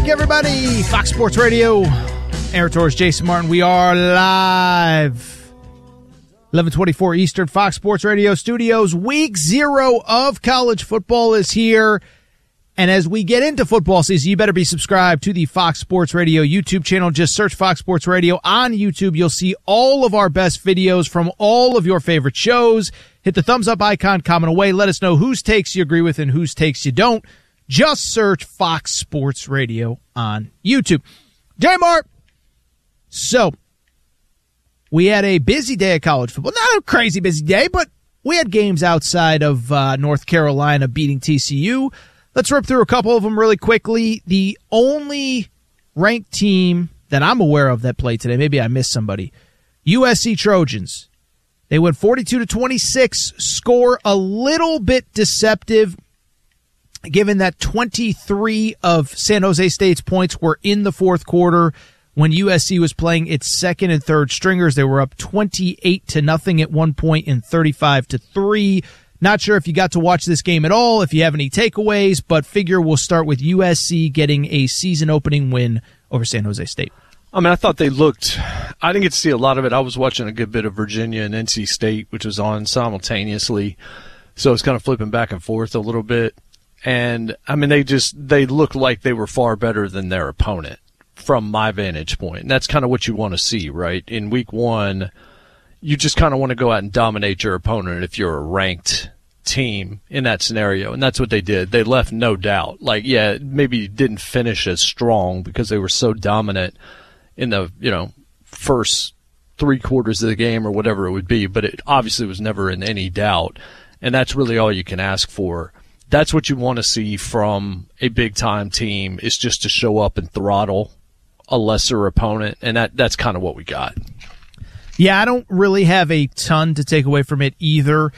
Everybody, Fox Sports Radio, Aaron Torres, Jason Martin. We are live, 11:24 Eastern, Fox Sports Radio studios. Week 0 of college football is here, and as we get into football season, you better be subscribed to the Fox Sports Radio YouTube channel. Just search Fox Sports Radio on YouTube. You'll see all of our best videos from all of your favorite shows. Hit the thumbs up icon, comment away. Let us know whose takes you agree with and whose takes you don't. Just search Fox Sports Radio on YouTube. J. Mart. So, we had a busy day of college football. Not a crazy busy day, but we had games outside of North Carolina beating TCU. Let's rip through a couple of them really quickly. The only ranked team that I'm aware of that played today, maybe I missed somebody, USC Trojans. They went 42-26, score a little bit deceptive, given that 23 of San Jose State's points were in the fourth quarter when USC was playing its second and third stringers. They were up 28-0 at one point and 35-3. Not sure if you got to watch this game at all, if you have any takeaways, but figure we'll start with USC getting a season opening win over San Jose State. I mean, I thought they looked – I didn't get to see a lot of it. I was watching a good bit of Virginia and NC State, which was on simultaneously, so it's kind of flipping back and forth a little bit. And, I mean, they looked like they were far better than their opponent from my vantage point. And that's kind of what you want to see, right? In week 1, you just kind of want to go out and dominate your opponent if you're a ranked team in that scenario. And that's what they did. They left no doubt. Like, yeah, maybe didn't finish as strong because they were so dominant in the, first 3 quarters of the game or whatever it would be. But it obviously was never in any doubt. And that's really all you can ask for. That's what you want to see from a big-time team, is just to show up and throttle a lesser opponent, and that's kind of what we got. Yeah, I don't really have a ton to take away from it either.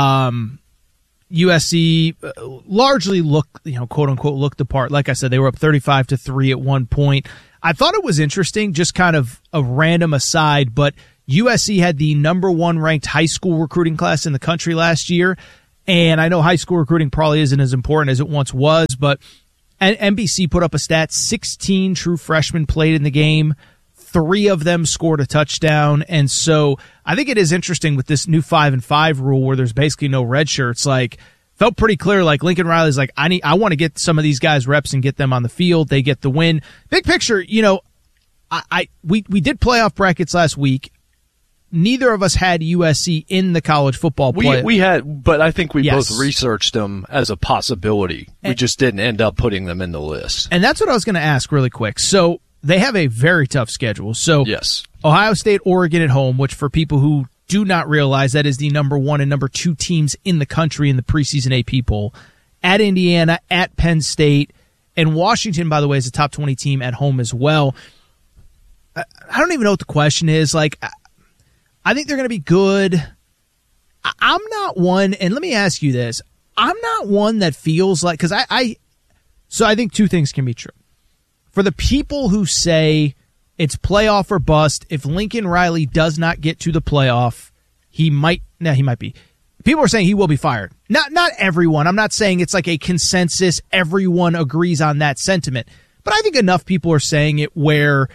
USC largely looked, quote-unquote, looked the part. Like I said, they were up 35-3 at one point. I thought it was interesting, just kind of a random aside, but USC had the number 1 ranked high school recruiting class in the country last year. And I know high school recruiting probably isn't as important as it once was, but NBC put up a stat, 16 true freshmen played in the game. 3 of them scored a touchdown. And so I think it is interesting with this new 5-5 rule where there's basically no red shirts. Like, felt pretty clear, like Lincoln Riley's like, I want to get some of these guys reps and get them on the field. They get the win. Big picture, we did playoff brackets last week. Neither of us had USC in the college football play. We had, but I think we both researched them as a possibility. We just didn't end up putting them in the list. And that's what I was going to ask really quick. So they have a very tough schedule. So yes. Ohio State, Oregon at home, which for people who do not realize, that is the number 1 and number 2 teams in the country in the preseason AP poll. At Indiana, at Penn State, and Washington, by the way, is a top 20 team at home as well. I don't even know what the question is. Like, I think they're going to be good. I'm not one, and let me ask you this. I'm not one that feels like, because so I think 2 things can be true. For the people who say it's playoff or bust, if Lincoln Riley does not get to the playoff, he might be. People are saying he will be fired. Not everyone. I'm not saying it's like a consensus, everyone agrees on that sentiment. But I think enough people are saying it where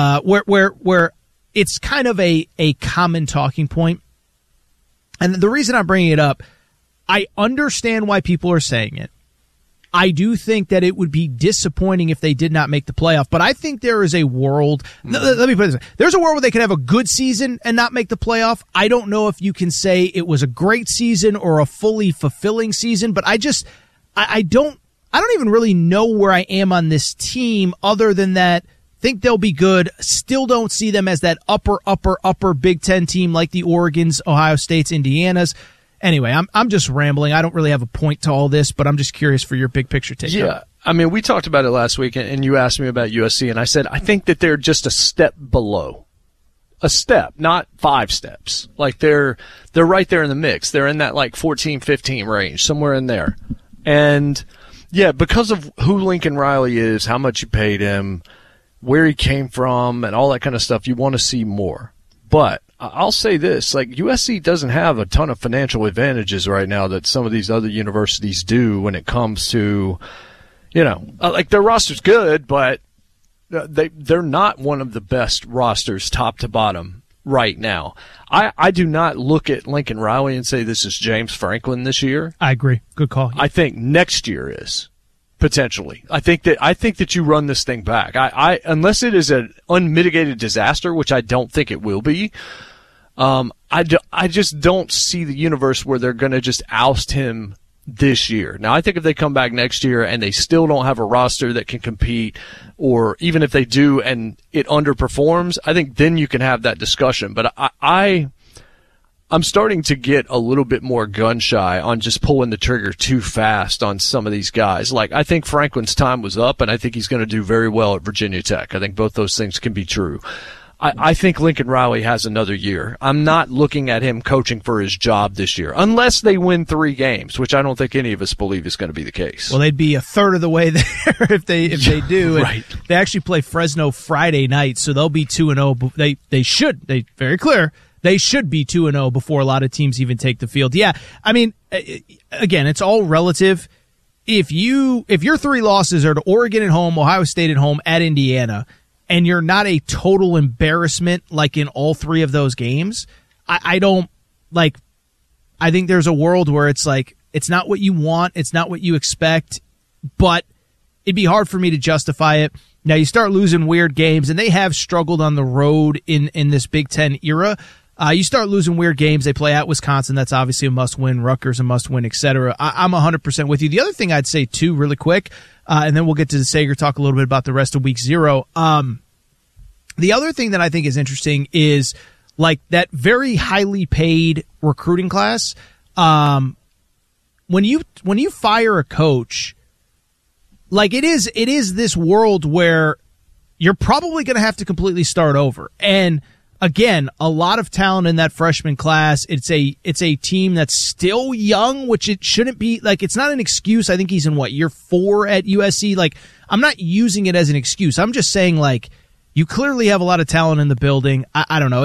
it's kind of a common talking point. And the reason I'm bringing it up, I understand why people are saying it. I do think that it would be disappointing if they did not make the playoff, but I think there is a world, let me put it this way. There's a world where they could have a good season and not make the playoff. I don't know if you can say it was a great season or a fully fulfilling season, but I don't even really know where I am on this team other than that. Think they'll be good. Still don't see them as that upper Big Ten team like the Oregons, Ohio States, Indianas. Anyway, I'm just rambling. I don't really have a point to all this, but I'm just curious for your big picture take. Yeah, I mean, we talked about it last week, and you asked me about USC, and I said I think that they're just a step below. A step, not 5 steps. Like they're right there in the mix. They're in that like 14-15 range, somewhere in there. And yeah, because of who Lincoln Riley is, how much you paid him, where he came from, and all that kind of stuff, you want to see more. But I'll say this, like USC doesn't have a ton of financial advantages right now that some of these other universities do when it comes to, like their roster's good, but they're not one of the best rosters top to bottom right now. I do not look at Lincoln Riley and say this is James Franklin this year. I agree. Good call. I think next year is potentially. I think that you run this thing back. I unless it is an unmitigated disaster, which I don't think it will be. I just don't see the universe where they're going to just oust him this year. Now, I think if they come back next year and they still don't have a roster that can compete, or even if they do and it underperforms, I think then you can have that discussion. But I'm starting to get a little bit more gun shy on just pulling the trigger too fast on some of these guys. Like, I think Franklin's time was up, and I think he's going to do very well at Virginia Tech. I think both those things can be true. I think Lincoln Riley has another year. I'm not looking at him coaching for his job this year, unless they win 3 games, which I don't think any of us believe is going to be the case. Well, they'd be a third of the way there if they do. Right. They actually play Fresno Friday night, so they'll be 2-0. They should be 2-0 before a lot of teams even take the field. Yeah, I mean, again, it's all relative. If your 3 losses are to Oregon at home, Ohio State at home, at Indiana, and you're not a total embarrassment like in all 3 of those games, I think there's a world where it's like, it's not what you want, it's not what you expect, but it'd be hard for me to justify it. Now, you start losing weird games, and they have struggled on the road in this Big Ten era. You start losing weird games. They play at Wisconsin. That's obviously a must-win. Rutgers a must-win, etc. I'm 100% with you. The other thing I'd say, too, really quick, and then we'll get to the Sager, talk a little bit about the rest of Week 0. The other thing that I think is interesting is, like, that very highly paid recruiting class. When you fire a coach, like, it is this world where you're probably going to have to completely start over. And again, a lot of talent in that freshman class. It's a team that's still young, which it shouldn't be. Like, it's not an excuse. I think he's in year 4 at USC. Like, I'm not using it as an excuse. I'm just saying, like, you clearly have a lot of talent in the building. I don't know.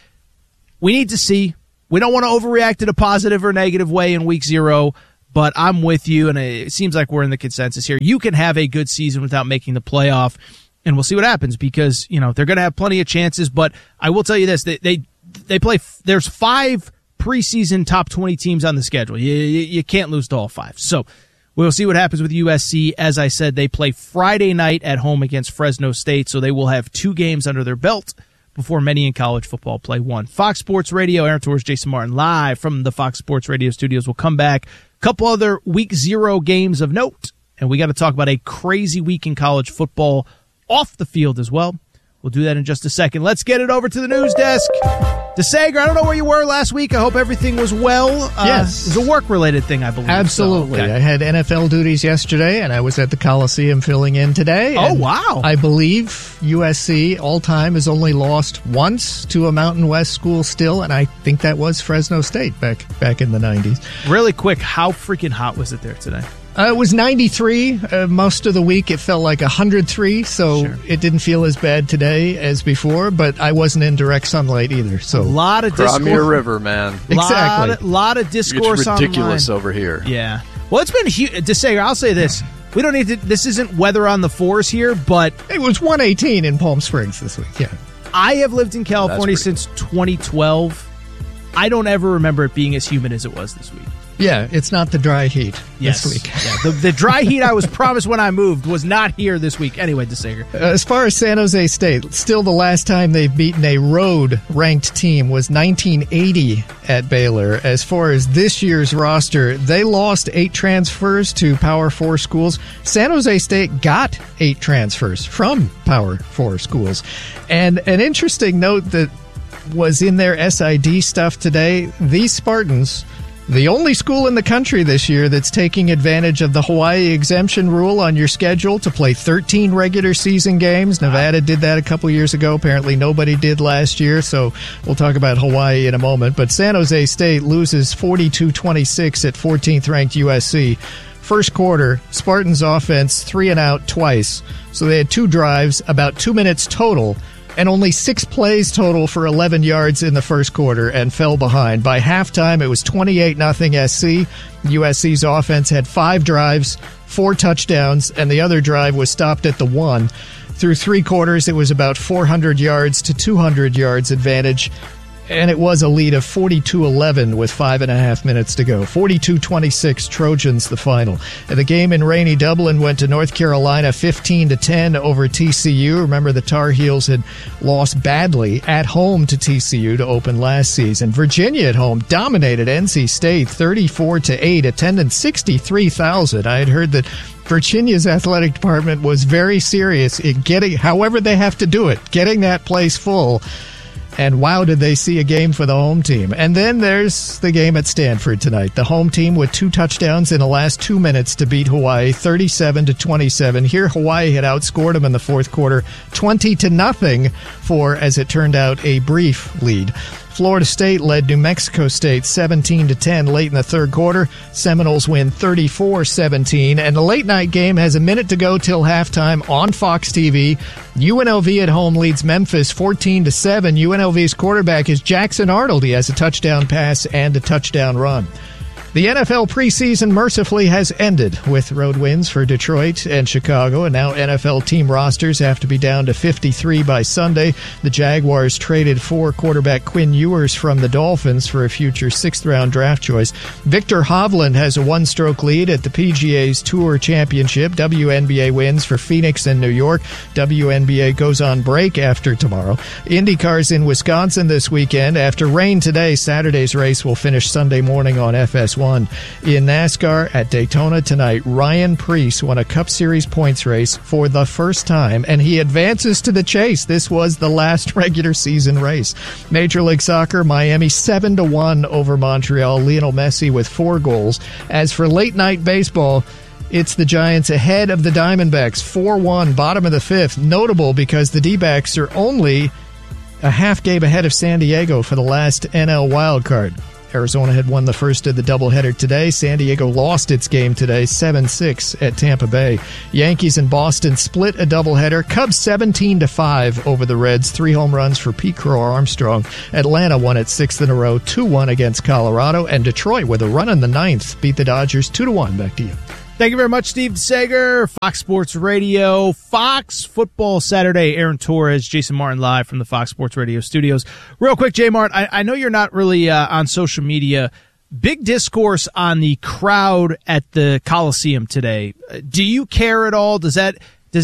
We need to see. We don't want to overreact in a positive or negative way in Week 0, but I'm with you, and it seems like we're in the consensus here. You can have a good season without making the playoff, and we'll see what happens, because, they're going to have plenty of chances. But I will tell you this, they play. There's 5 preseason top 20 teams on the schedule. You can't lose to all 5. So we'll see what happens with USC. As I said, they play Friday night at home against Fresno State, so they will have 2 games under their belt before many in college football play 1. Fox Sports Radio, Aaron Torres, Jason Martin, live from the Fox Sports Radio studios. We'll come back. A couple other Week 0 games of note, and we got to talk about a crazy week in college football off the field as well. We'll do that in just a second. Let's get it over to the news desk. DeSager, I don't know where you were last week. I hope everything was well. Yes. It was a work-related thing, I believe. Absolutely. So, okay. I had NFL duties yesterday, and I was at the Coliseum filling in today. Oh, wow. I believe USC all-time has only lost once to a Mountain West school still, and I think that was Fresno State back in the 90s. Really quick, how freaking hot was it there today? It was 93 most of the week. It felt like 103, so Sure. It didn't feel as bad today as before, but I wasn't in direct sunlight either. So A lot of discourse. Crimea River, man. Exactly. Lot of discourse It's ridiculous online. over here. Yeah. Well, it's been huge. DeSager, I'll say this. We don't need to. This isn't weather on the 4s here, but it was 118 in Palm Springs this week. Yeah. I have lived in California That's pretty since 2012. I don't ever remember it being as humid as it was this week. Yeah, it's not the dry heat Yes. this week. Yeah, the dry heat I was promised when I moved was not here this week. Anyway, DeSager. As far as San Jose State, still the last time they've beaten a road-ranked team was 1980 at Baylor. As far as this year's roster, they lost 8 transfers to Power 4 schools. San Jose State got 8 transfers from Power 4 schools. And an interesting note that was in their SID stuff today, these Spartans, the only school in the country this year that's taking advantage of the Hawaii exemption rule on your schedule to play 13 regular season games. Nevada did that a couple years ago. Apparently nobody did last year, so we'll talk about Hawaii in a moment. But San Jose State loses 42-26 at 14th-ranked USC. First quarter, Spartans offense 3 and out twice. So they had 2 drives, about 2 minutes total, and only 6 plays total for 11 yards in the first quarter, and fell behind. By halftime, it was 28-0 SC. USC's offense had 5 drives, 4 touchdowns, and the other drive was stopped at the 1. Through 3 quarters, it was about 400 yards to 200 yards advantage, and it was a lead of 42-11 with 5.5 minutes to go. 42-26 Trojans the final. And the game in rainy Dublin went to North Carolina 15-10 over TCU. Remember, the Tar Heels had lost badly at home to TCU to open last season. Virginia at home dominated NC State 34-8, attendance 63,000. I had heard that Virginia's athletic department was very serious in getting, however they have to do it, getting that place full. And wow, did they see a game for the home team. And then there's the game at Stanford tonight. The home team with 2 touchdowns in the last 2 minutes to beat Hawaii 37-27. Here, Hawaii had outscored them in the fourth quarter 20-0 for, as it turned out, a brief lead. Florida State led New Mexico State 17-10 late in the third quarter. Seminoles win 34-17. And the late night game has a minute to go till halftime on Fox TV. UNLV at home leads Memphis 14-7. UNLV's quarterback is Jackson Arnold. He has a touchdown pass and a touchdown run. The NFL preseason mercifully has ended with road wins for Detroit and Chicago, and now NFL team rosters have to be down to 53 by Sunday. The Jaguars traded for quarterback Quinn Ewers from the Dolphins for a future 6th-round draft choice. Victor Hovland has a 1-stroke lead at the PGA's Tour Championship. WNBA wins for Phoenix and New York. WNBA goes on break after tomorrow. IndyCar's in Wisconsin this weekend. After rain today, Saturday's race will finish Sunday morning on FS1. In NASCAR at Daytona tonight, Ryan Preece won a Cup Series points race for the first time, and he advances to the chase. This was the last regular season race. Major League Soccer, Miami 7-1 over Montreal. Lionel Messi with 4 goals. As for late night baseball, it's the Giants ahead of the Diamondbacks, 4-1, bottom of the 5th. Notable because the D-backs are only a half game ahead of San Diego for the last NL wildcard. Arizona had won the first of the doubleheader today. San Diego lost its game today, 7-6 at Tampa Bay. Yankees and Boston split a doubleheader. Cubs 17-5 over the Reds. 3 home runs for Pete Crow Armstrong. Atlanta won its 6th in a row, 2-1 against Colorado. And Detroit, with a run in the 9th, beat the Dodgers 2-1. Back to you. Thank you very much, Steve Sager. Fox Sports Radio, Fox Football Saturday. Aaron Torres, Jason Martin live from the Fox Sports Radio studios. Real quick, J. Mart, I know you're not really on social media. Big discourse on the crowd at the Coliseum today. Do you care at all? Does that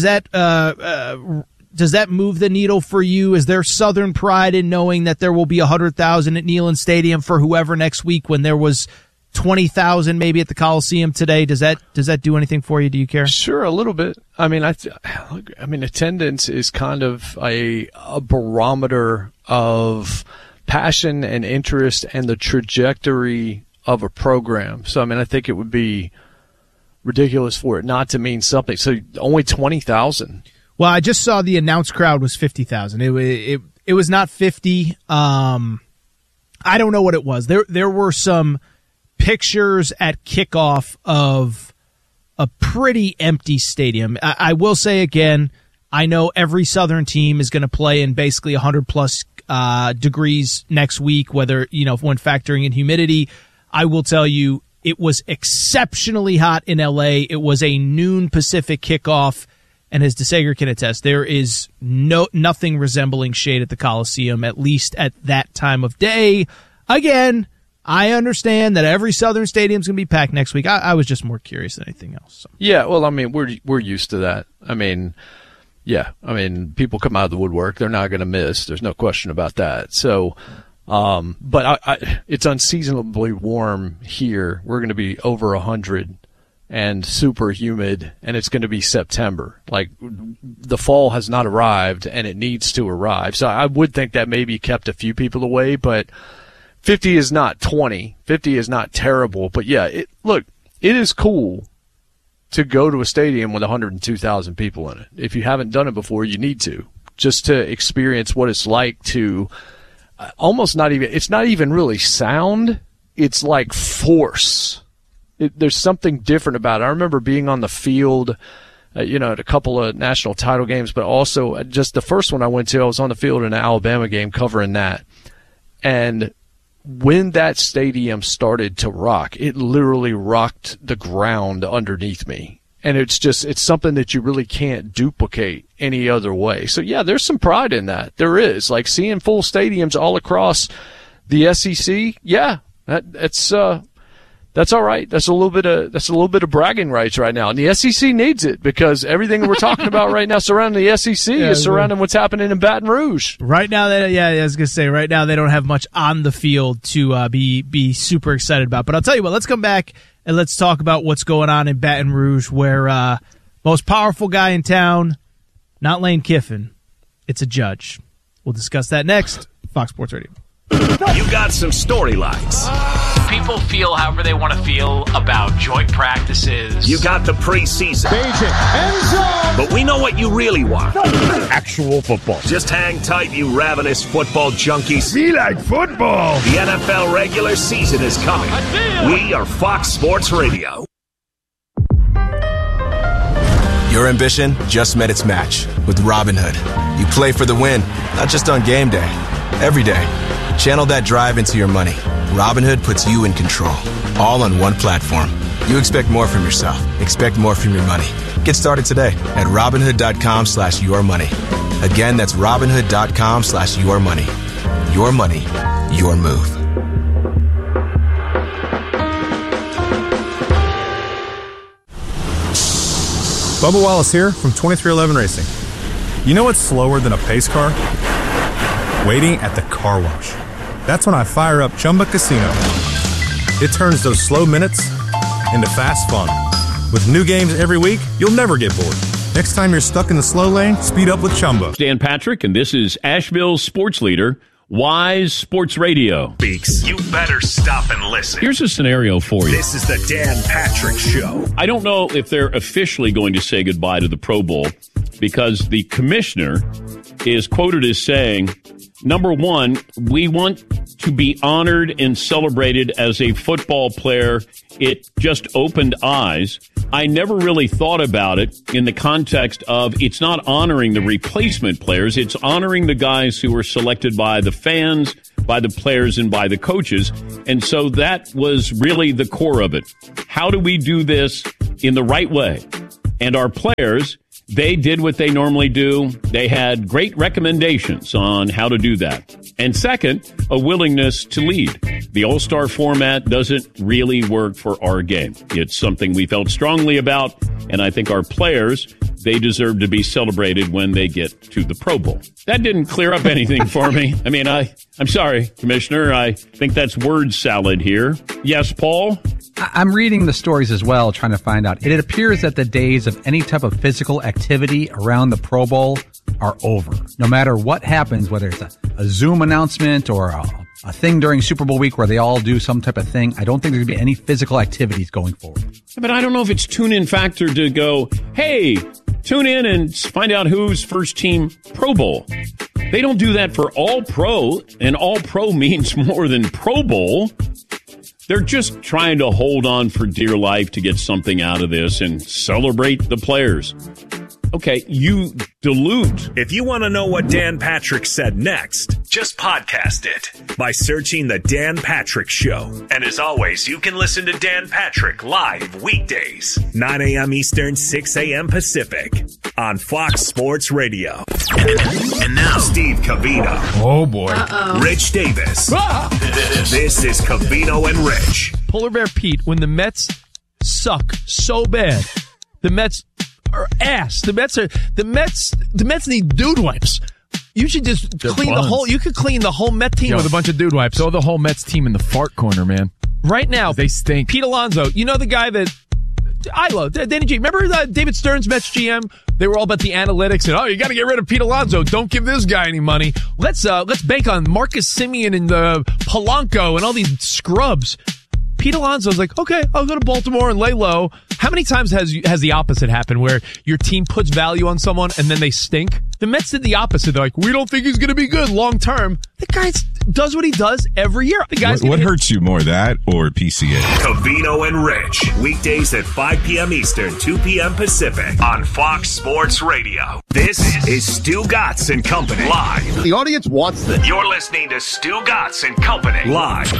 move the needle for you? Is there Southern pride in knowing that there will be 100,000 at Neyland Stadium for whoever next week when there was 20,000 maybe at the Coliseum today? Does that do anything for you? Do you care? Sure, a little bit. I mean, attendance is kind of a barometer of passion and interest and the trajectory of a program. So, I mean, I think it would be ridiculous for it not to mean something. So, only 20,000. Well, I just saw the announced crowd was 50,000. It was not 50. I don't know what it was. There were some pictures at kickoff of a pretty empty stadium. I will say again, I know every Southern team is going to play in basically 100-plus degrees next week, whether, when factoring in humidity. I will tell you, it was exceptionally hot in L.A. It was a noon Pacific kickoff, and as DeSager can attest, there is nothing resembling shade at the Coliseum, at least at that time of day. Again, I understand that every Southern stadium is going to be packed next week. I was just more curious than anything else. So. Yeah, well, I mean, we're used to that. I mean, yeah, people come out of the woodwork. They're not going to miss. There's no question about that. So, but it's unseasonably warm here. We're going to be over 100 and super humid, and it's going to be September. Like, the fall has not arrived, and it needs to arrive. So I would think that maybe kept a few people away, but 50 is not 20. 50 is not terrible. But, yeah, it is cool to go to a stadium with 102,000 people in it. If you haven't done it before, you need to, just to experience what it's like to it's not even really sound. It's like force. There's something different about it. I remember being on the field, at a couple of national title games, but also just the first one I went to, I was on the field in an Alabama game covering that. And when that stadium started to rock, it literally rocked the ground underneath me. And it's something that you really can't duplicate any other way. So yeah, there's some pride in that. There is. Like seeing full stadiums all across the SEC. Yeah, that's all right. That's a little bit of bragging rights right now. And the SEC needs it because everything we're talking about right now surrounding the SEC is surrounding what's happening in Baton Rouge. Right now, I was going to say, right now they don't have much on the field to be super excited about. But I'll tell you what, let's come back and let's talk about what's going on in Baton Rouge, where most powerful guy in town, not Lane Kiffin, it's a judge. We'll discuss that next. Fox Sports Radio. You got some storylines. People feel however they want to feel about joint practices. You got the preseason. But we know what you really want. Actual football. Just hang tight, you ravenous football junkies. Be like football. The NFL regular season is coming. We are Fox Sports Radio. Your ambition just met its match with Robinhood. You play for the win, not just on game day. Every day. Channel that drive into your money. Robinhood puts you in control, all on one platform. You expect more from yourself. Expect more from your money. Get started today at Robinhood.com/yourmoney. Again, that's Robinhood.com/yourmoney. Your money, your move. Bubba Wallace here from 2311 Racing. You know what's slower than a pace car? Waiting at the car wash. That's when I fire up Chumba Casino. It turns those slow minutes into fast fun. With new games every week, you'll never get bored. Next time you're stuck in the slow lane, speed up with Chumba. Dan Patrick, and this is Asheville's sports leader, Wise Sports Radio. Beaks, you better stop and listen. Here's a scenario for you. This is the Dan Patrick Show. I don't know if they're officially going to say goodbye to the Pro Bowl because the commissioner is quoted as saying, number one, we want to be honored and celebrated as a football player. It just opened eyes. I never really thought about it in the context of it's not honoring the replacement players. It's honoring the guys who were selected by the fans, by the players, and by the coaches. And so that was really the core of it. How do we do this in the right way? And our players, they did what they normally do. They had great recommendations on how to do that. And second, a willingness to lead. The All-Star format doesn't really work for our game. It's something we felt strongly about, and I think our players, they deserve to be celebrated when they get to the Pro Bowl. That didn't clear up anything for me. I mean, I'm sorry, Commissioner. I think that's word salad here. Yes, Paul? I'm reading the stories as well, trying to find out. It appears that the days of any type of physical activity around the Pro Bowl are over. No matter what happens, whether it's a Zoom announcement or a thing during Super Bowl week where they all do some type of thing, I don't think there's going to be any physical activities going forward. But I don't know if it's tune-in factor to go, hey, tune in and find out who's first team Pro Bowl. They don't do that for All Pro, and All Pro means more than Pro Bowl. They're just trying to hold on for dear life to get something out of this and celebrate the players. Okay, you dilute. If you want to know what Dan Patrick said next, just podcast it by searching The Dan Patrick Show. And as always, you can listen to Dan Patrick live weekdays, 9 a.m. Eastern, 6 a.m. Pacific on Fox Sports Radio. And now, Steve Covino. Oh, boy. Rich Davis. This is Covino and Rich. Polar Bear Pete, when the Mets suck so bad, the Mets are ass. The Mets need dude wipes. You should just clean the whole. You could clean the whole Met team with a bunch of dude wipes. Throw the whole Mets team in the fart corner, man. Right now, they stink. Pete Alonso, you know the guy that I love, Danny G. Remember David Stern's Mets GM? They were all about the analytics and you got to get rid of Pete Alonso. Don't give this guy any money. Let's bank on Marcus Semien and Polanco and all these scrubs. Pete Alonso's like, okay, I'll go to Baltimore and lay low. How many times has the opposite happened where your team puts value on someone and then they stink? The Mets did the opposite. They're like, we don't think he's going to be good long term. The guy does what he does every year. The guy's what hurts you more, that or PCA? Covino and Rich, weekdays at 5 p.m. Eastern, 2 p.m. Pacific on Fox Sports Radio. This is Stu Gatz and Company live. The audience wants this. You're listening to Stu Gatz and Company live.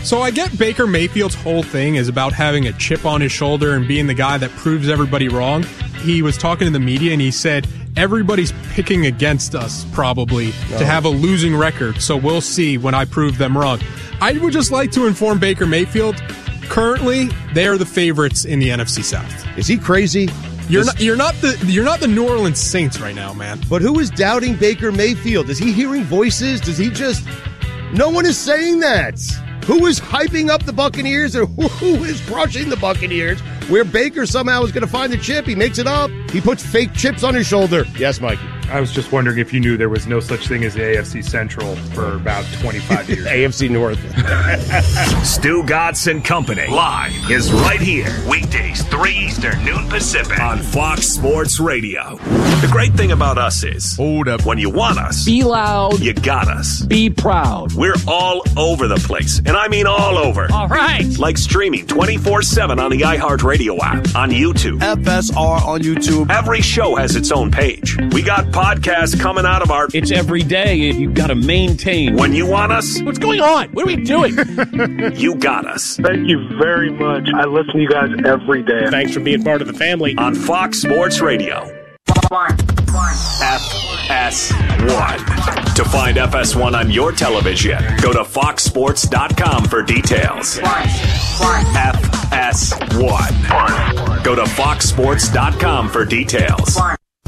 So I get Baker Mayfield's whole thing is about having a chip on his shoulder and being the guy that proves everybody wrong. He was talking to the media and he said, everybody's picking against us probably to have a losing record, so we'll see when I prove them wrong. I would just like to inform Baker Mayfield, currently they are the favorites in the NFC South. Is he crazy? You're not the New Orleans Saints right now, man. But who is doubting Baker Mayfield? Is he hearing voices? Does he just... No one is saying that. Who is hyping up the Buccaneers or who is crushing the Buccaneers where Baker somehow is going to find the chip? He makes it up. He puts fake chips on his shoulder. Yes, Mikey. I was just wondering if you knew there was no such thing as the AFC Central for about 25 years. AFC North. Stu Godson Company live is right here. Weekdays, 3 Eastern, noon Pacific on Fox Sports Radio. The great thing about us is, hold up, when you want us, be loud, you got us. Be proud. We're all over the place, and I mean all over. All right. Like streaming 24/7 on the iHeartRadio app, on YouTube. FSR on YouTube. Every show has its own page. We got podcasts coming out of our... It's every day, and you've got to maintain. When you want us... What's going on? What are we doing? You got us. Thank you very much. I listen to you guys every day. Thanks for being part of the family. On Fox Sports Radio. FS1. To find FS1 on your television, go to foxsports.com for details. FS1. Go to foxsports.com for details.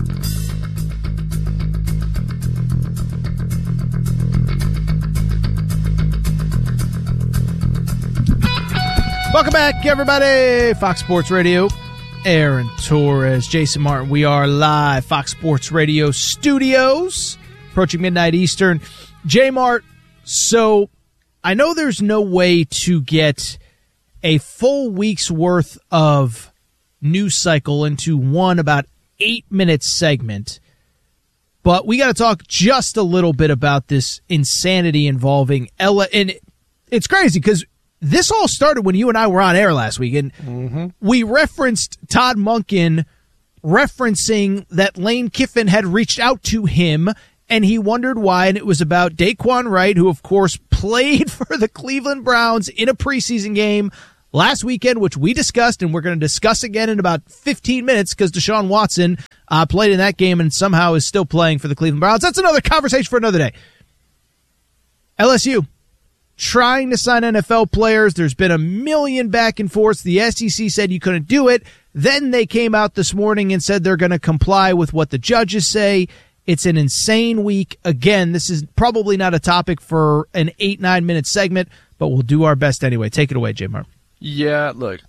Welcome back, everybody. Fox Sports Radio. Aaron Torres, Jason Martin. We are live, Fox Sports Radio studios, approaching midnight Eastern. J-Mart, so I know there's no way to get a full week's worth of news cycle into one about 8-minute segment, but we got to talk just a little bit about this insanity involving Ella. And it's crazy because this all started when you and I were on air last week, and we referenced Todd Monken referencing that Lane Kiffin had reached out to him, and he wondered why, and it was about Daquan Wright, who, of course, played for the Cleveland Browns in a preseason game last weekend, which we discussed, and we're going to discuss again in about 15 minutes because Deshaun Watson played in that game and somehow is still playing for the Cleveland Browns. That's another conversation for another day. LSU trying to sign NFL players. There's been a million back and forths. The SEC said you couldn't do it. Then they came out this morning and said they're going to comply with what the judges say. It's an insane week. Again, this is probably not a topic for an 8-9 minute segment, but we'll do our best anyway. Take it away, J. Mark. Yeah, look,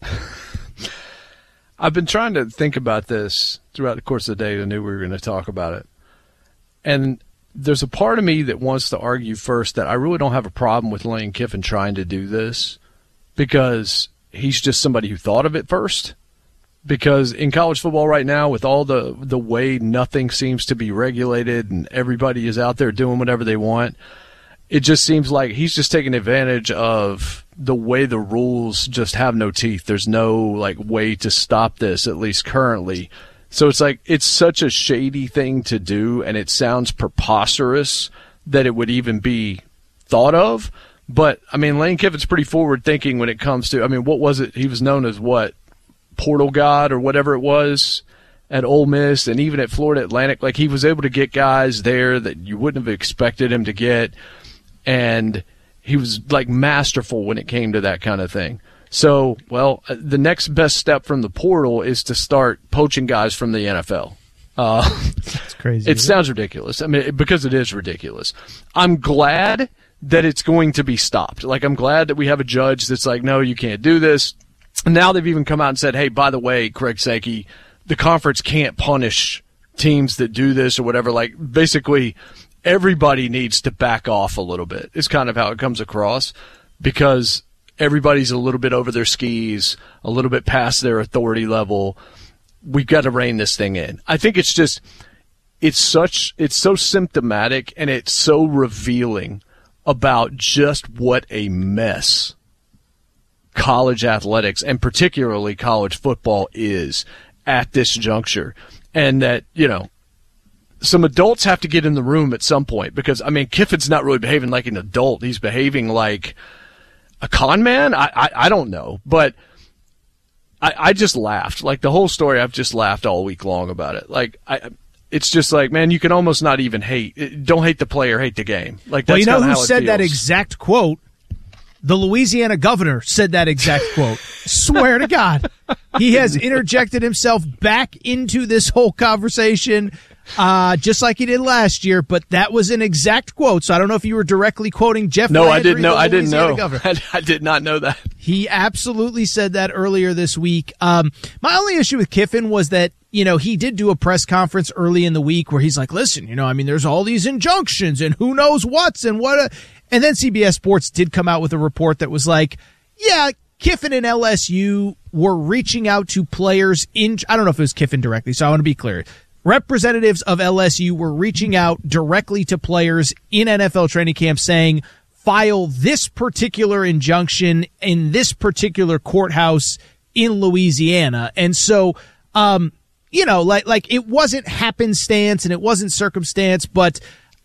I've been trying to think about this throughout the course of the day. I knew we were going to talk about it. And there's a part of me that wants to argue first that I really don't have a problem with Lane Kiffin trying to do this because he's just somebody who thought of it first. Because in college football right now, with all the way nothing seems to be regulated and everybody is out there doing whatever they want, it just seems like he's just taking advantage of the way the rules just have no teeth. There's no way to stop this, at least currently. So it's such a shady thing to do, and it sounds preposterous that it would even be thought of. But, Lane Kiffin's pretty forward-thinking when it comes to, what was it? He was known as what? Portal God or whatever it was at Ole Miss and even at Florida Atlantic. He was able to get guys there that you wouldn't have expected him to get, and he was, masterful when it came to that kind of thing. So, the next best step from the portal is to start poaching guys from the NFL. That's crazy. It sounds ridiculous. Because it is ridiculous. I'm glad that it's going to be stopped. I'm glad that we have a judge that's no, you can't do this. And now they've even come out and said, hey, by the way, Craig Sankey, the conference can't punish teams that do this or whatever. Basically, everybody needs to back off a little bit. It's kind of how it comes across because everybody's a little bit over their skis, a little bit past their authority level. We've got to rein this thing in. I think it's so symptomatic and it's so revealing about just what a mess college athletics and particularly college football is at this juncture. And that, some adults have to get in the room at some point because, Kiffin's not really behaving like an adult. He's behaving like a con man? I don't know, but I just laughed. Like, the whole story, I've just laughed all week long about it. Like, it's just like, man, you can almost not even hate. Don't hate the player, hate the game. Like, that's well, you know who how said that feels. exact quote? The Louisiana governor said that exact quote. Swear to God. He has interjected himself back into this whole conversation, just like he did last year, but that was an exact quote. So I don't know if you were directly quoting Jeff Landry. I didn't know. I didn't know. Governor. I did not know that. He absolutely said that earlier this week. My only issue with Kiffin was that, he did do a press conference early in the week where he's like, listen, there's all these injunctions and who knows what's and what. And then CBS Sports did come out with a report that was like, yeah, Kiffin and LSU were reaching out to players I don't know if it was Kiffin directly, so I want to be clear. Representatives of LSU were reaching out directly to players in NFL training camp saying, file this particular injunction in this particular courthouse in Louisiana. And so, like it wasn't happenstance and it wasn't circumstance, but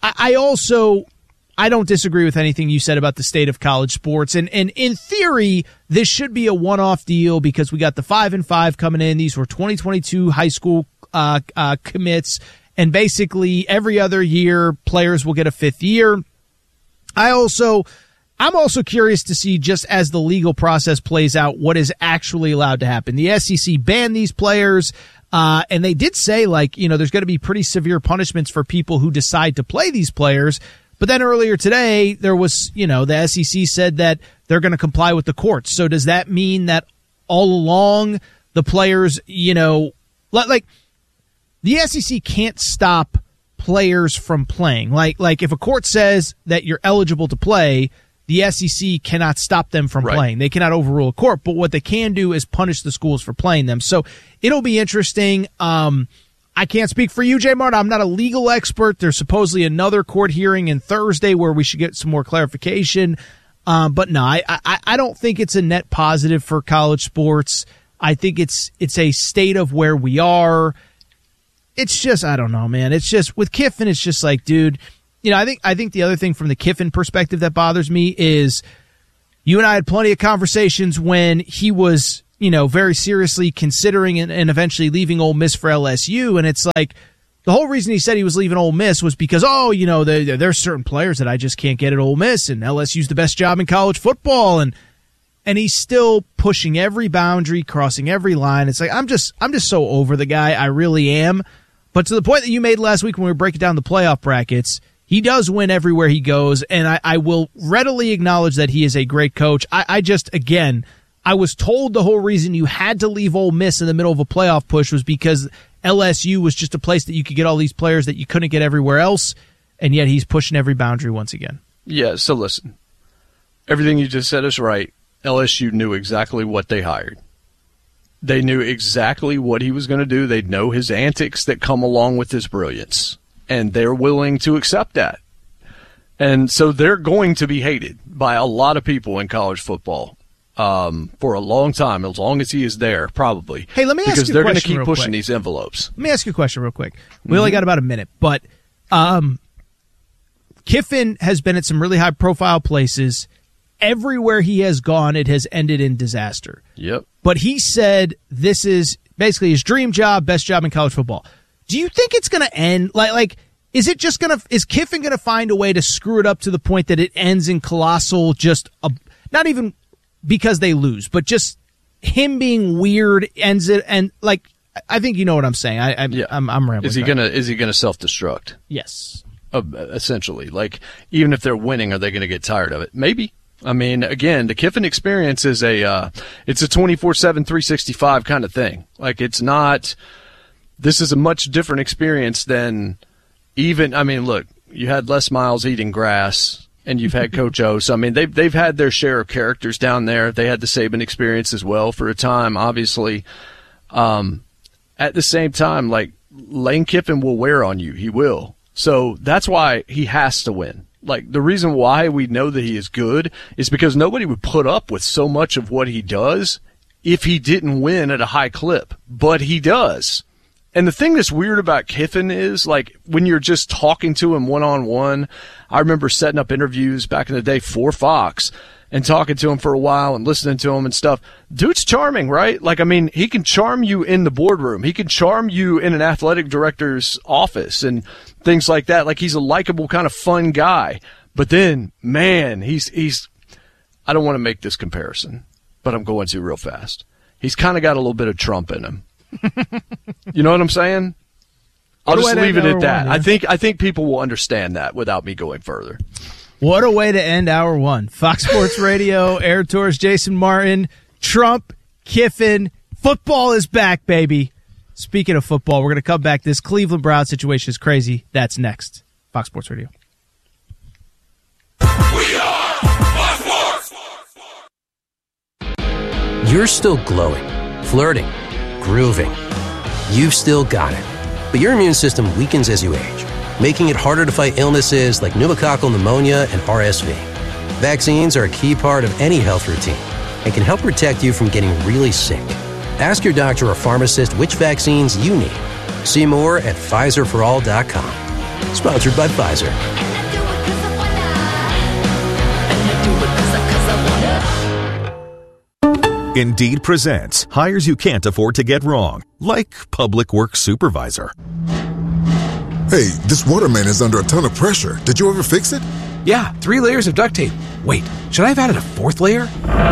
I don't disagree with anything you said about the state of college sports. And in theory, this should be a one-off deal because we got the 5-5 coming in. These were 2022 high school commits. And basically every other year, players will get a fifth year. I'm also curious to see, just as the legal process plays out, what is actually allowed to happen. The SEC banned these players, and they did say, there's going to be pretty severe punishments for people who decide to play these players. But then earlier today, there was, the SEC said that they're going to comply with the courts. So does that mean that all along the players, like the SEC can't stop players from playing? Like if a court says that you're eligible to play, the SEC cannot stop them from playing. They cannot overrule a court, but what they can do is punish the schools for playing them. So it'll be interesting. I can't speak for you, Jay Martin. I'm not a legal expert. There's supposedly another court hearing in Thursday where we should get some more clarification. But no, I don't think it's a net positive for college sports. I think it's a state of where we are. It's just, I don't know, man. It's just with Kiffin, it's just like, dude, I think the other thing from the Kiffin perspective that bothers me is you and I had plenty of conversations when he was, very seriously considering and eventually leaving Ole Miss for LSU. And it's like the whole reason he said he was leaving Ole Miss was because, there's certain players that I just can't get at Ole Miss, and LSU's the best job in college football. And he's still pushing every boundary, crossing every line. It's like, I'm just so over the guy. I really am. But to the point that you made last week when we were breaking down the playoff brackets, he does win everywhere he goes. And I will readily acknowledge that he is a great coach. I was told the whole reason you had to leave Ole Miss in the middle of a playoff push was because LSU was just a place that you could get all these players that you couldn't get everywhere else, and yet he's pushing every boundary once again. Yeah, so listen. Everything you just said is right. LSU knew exactly what they hired. They knew exactly what he was going to do. They know his antics that come along with his brilliance, and they're willing to accept that. And so they're going to be hated by a lot of people in college football. For a long time, as long as he is there, probably. Hey, let me ask you a question. Because they're going to keep pushing quick. these envelopes. Let me ask you a question real quick. We only got about a minute, but Kiffin has been at some really high-profile places. Everywhere he has gone, it has ended in disaster. Yep. But he said this is basically his dream job, best job in college football. Do you think it's going to end? Is Kiffin going to find a way to screw it up to the point that it ends in colossal, not even because they lose, but just him being weird ends it? And I think you know what I'm saying. I'm rambling. Is he gonna self-destruct? Yes. Essentially, even if they're winning, are they going to get tired of it? Maybe. I mean, again, the Kiffin experience is it's a 24/7, 365 kind of thing. This is a much different experience than look, you had Les Miles eating grass and you've had Coach O. So, they've had their share of characters down there. They had the Saban experience as well for a time, obviously. At the same time, Lane Kiffin will wear on you. He will. So that's why he has to win. The reason why we know that he is good is because nobody would put up with so much of what he does if he didn't win at a high clip. But he does. And the thing that's weird about Kiffin is, when you're just talking to him one-on-one, I remember setting up interviews back in the day for Fox, and talking to him for a while and listening to him and stuff. Dude's charming, right? Like, I mean, he can charm you in the boardroom. He can charm you in an athletic director's office and things like that. Like, he's a likable kind of fun guy. But then, man, he's I don't want to make this comparison, but I'm going to real fast. He's kind of got a little bit of Trump in him. You know what I'm saying? I'll just leave it at that. I think people will understand that without me going further. What a way to end hour one. Fox Sports Radio, Air Tours, Jason Martin, Trump, Kiffin. Football is back, baby. Speaking of football, we're going to come back. This Cleveland Browns situation is crazy. That's next. Fox Sports Radio. We are Fox Sports. You're still glowing, flirting, grooving. You've still got it. But your immune system weakens as you age, making it harder to fight illnesses like pneumococcal pneumonia and RSV. Vaccines are a key part of any health routine and can help protect you from getting really sick. Ask your doctor or pharmacist which vaccines you need. See more at PfizerForAll.com. Sponsored by Pfizer. Indeed presents hires you can't afford to get wrong, like Public Works Supervisor. Hey, this water main is under a ton of pressure. Did you ever fix it? Yeah, 3 layers of duct tape. Wait, should I have added a 4th layer?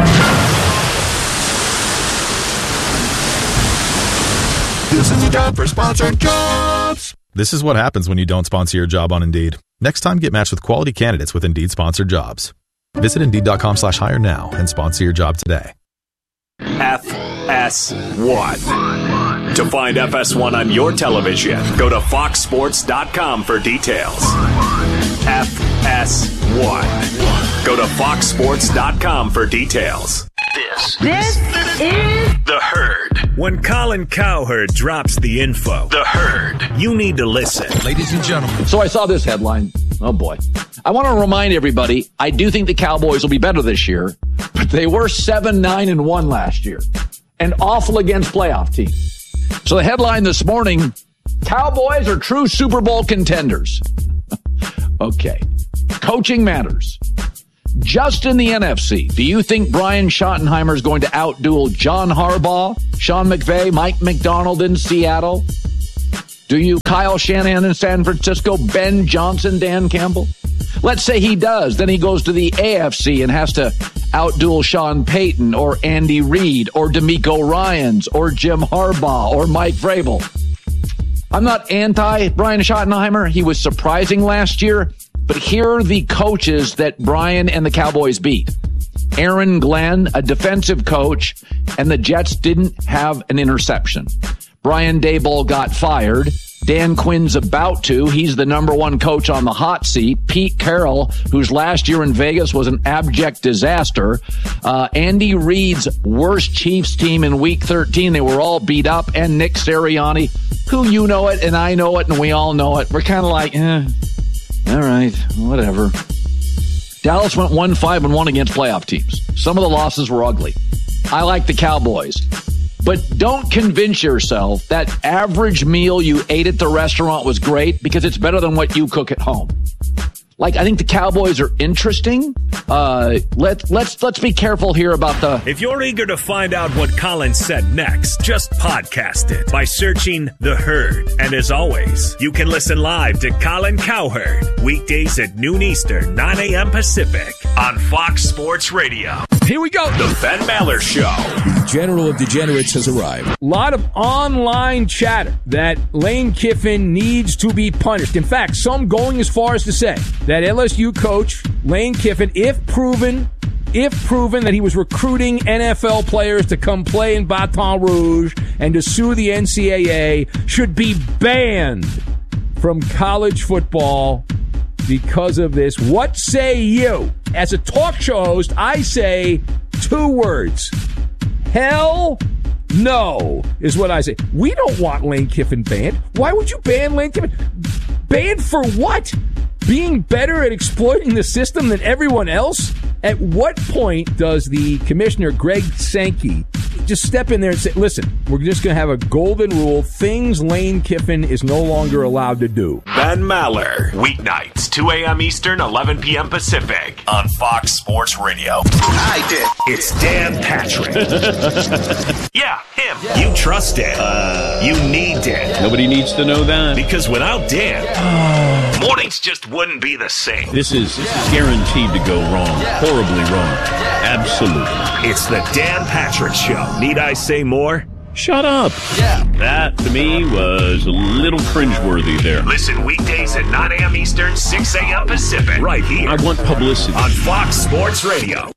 This is a job for sponsored jobs. This is what happens when you don't sponsor your job on Indeed. Next time, get matched with quality candidates with Indeed sponsored jobs. Visit Indeed.com/hire now and sponsor your job today. FS1. To find FS1 on your television, go to foxsports.com for details. FS1. Go to foxsports.com for details. This is The Herd. When Colin Cowherd drops the info, The Herd, you need to listen. Ladies and gentlemen. So I saw this headline. Oh, boy. I want to remind everybody, I do think the Cowboys will be better this year, but they were 7-9-1 last year. And awful against playoff teams. So the headline this morning, Cowboys are true Super Bowl contenders. Okay. Coaching matters. Just in the NFC, do you think Brian Schottenheimer is going to outduel John Harbaugh, Sean McVay, Mike McDonald in Seattle? Do you Kyle Shanahan in San Francisco, Ben Johnson, Dan Campbell? Let's say he does. Then he goes to the AFC and has to outduel Sean Payton or Andy Reid or DeMeco Ryans or Jim Harbaugh or Mike Vrabel. I'm not anti Brian Schottenheimer. He was surprising last year. But here are the coaches that Brian and the Cowboys beat. Aaron Glenn, a defensive coach, and the Jets didn't have an interception. Brian Daboll got fired. Dan Quinn's about to. He's the number one coach on the hot seat. Pete Carroll, whose last year in Vegas was an abject disaster. Andy Reid's worst Chiefs team in Week 13. They were all beat up. And Nick Sirianni, who you know it and I know it and we all know it. We're kind of like, all right, whatever. Dallas went 1-5-1 against playoff teams. Some of the losses were ugly. I like the Cowboys. But don't convince yourself that average meal you ate at the restaurant was great because it's better than what you cook at home. Like, I think the Cowboys are interesting. Let's be careful here about the... If you're eager to find out what Colin said next, just podcast it by searching The Herd. And as always, you can listen live to Colin Cowherd weekdays at noon Eastern, 9 a.m. Pacific on Fox Sports Radio. Here we go. The Ben Maller Show. The General of Degenerates has arrived. A lot of online chatter that Lane Kiffin needs to be punished. In fact, some going as far as to say that LSU coach Lane Kiffin, if proven that he was recruiting NFL players to come play in Baton Rouge and to sue the NCAA, should be banned from college football because of this. What say you? As a talk show host, I say 2 words. Hell no is what I say. We don't want Lane Kiffin banned. Why would you ban Lane Kiffin? Banned for what? Being better at exploiting the system than everyone else? At what point does the commissioner, Greg Sankey, just step in there and say, listen, we're just going to have a golden rule. Things Lane Kiffin is no longer allowed to do. Ben Maller, weeknights, 2 a.m. Eastern, 11 p.m. Pacific on Fox Sports Radio. I did. It's Dan Patrick. Yeah, him. You trust Dan. You need Dan. Nobody needs to know that. Because without Dan, mornings just wouldn't be the same. This is guaranteed to go wrong. Horribly wrong. Absolutely. It's the Dan Patrick Show. Need I say more? Shut up. Yeah. That, to me, was a little cringeworthy there. Listen weekdays at 9 a.m. Eastern, 6 a.m. Pacific. Right here. I want publicity. On Fox Sports Radio.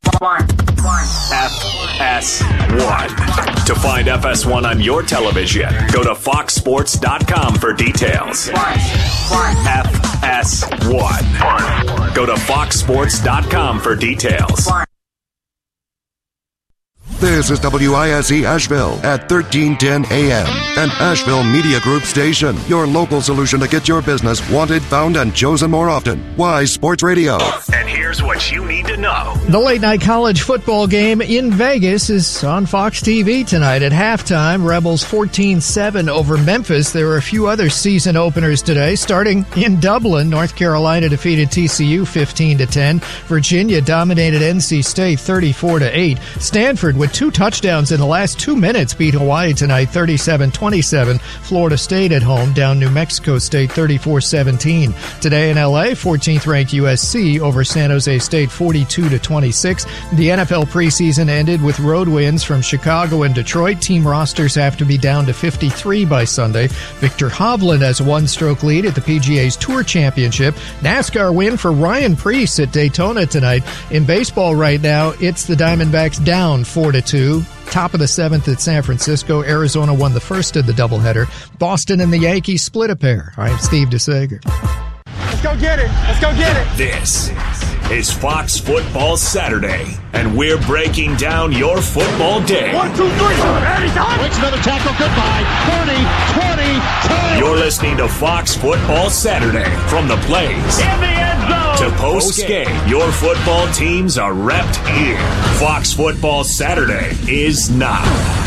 FS1. To find FS1 on your television, go to foxsports.com for details. FS1. Go to foxsports.com for details. This is WISE Asheville at 1310 AM, an Asheville Media Group station. Your local solution to get your business wanted, found, and chosen more often. Wise Sports Radio. And here's what you need to know. The late-night college football game in Vegas is on Fox TV tonight. At halftime, Rebels 14-7 over Memphis. There were a few other season openers today. Starting in Dublin, North Carolina defeated TCU 15-10. Virginia dominated NC State 34-8. Stanford with 2 touchdowns in the last 2 minutes beat Hawaii tonight 37-27. Florida State at home down New Mexico State 34-17. Today in LA, 14th ranked USC over San Jose State 42-26. The NFL preseason ended with road wins from Chicago and Detroit. Team rosters have to be down to 53 by Sunday. Victor Hovland has a 1-stroke lead at the PGA's Tour Championship. NASCAR win for Ryan Preece at Daytona tonight. In baseball right now, it's the Diamondbacks down 4-2. Top of the 7th at San Francisco. Arizona won the first of the doubleheader. Boston and the Yankees split a pair. I'm Steve DeSager. Let's go get it. Let's go get it. This is Fox Football Saturday, and we're breaking down your football day. 1, 2, 3. Anytime. Makes another tackle. Goodbye. 30, 20, 10. You're listening to Fox Football Saturday from the plays In the end zone. to post-game. Your football teams are repped here. Fox Football Saturday is now.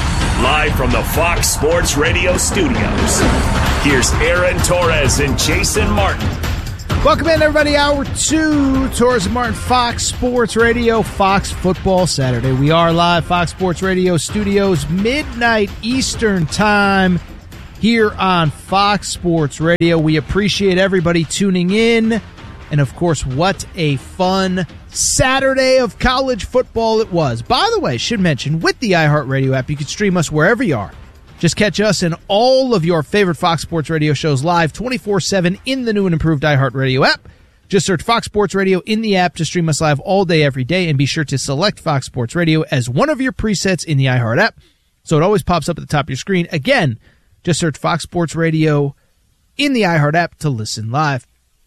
Live from the Fox Sports Radio studios, here's Aaron Torres and Jason Martin. Welcome in, everybody. Hour 2, Torres and Martin, Fox Sports Radio, Fox Football Saturday. We are live, Fox Sports Radio studios, midnight Eastern time here on Fox Sports Radio. We appreciate everybody tuning in. And, of course, what a fun Saturday of college football it was. By the way, should mention, with the iHeartRadio app, you can stream us wherever you are. Just catch us and all of your favorite Fox Sports Radio shows live 24/7 in the new and improved iHeartRadio app. Just search Fox Sports Radio in the app to stream us live all day, every day, and be sure to select Fox Sports Radio as one of your presets in the iHeart app, so it always pops up at the top of your screen. Again, just search Fox Sports Radio in the iHeart app to listen live.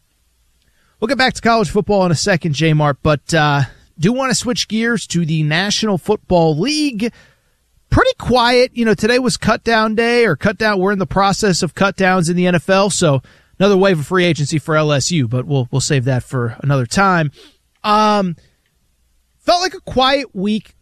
We'll get back to college football in a second, J-Mart, but do want to switch gears to the National Football League. Pretty quiet. You know, today was cut down day or cut down. We're in the process of cut downs in the NFL, so another wave of free agency for LSU, but we'll save that for another time. Felt like a quiet week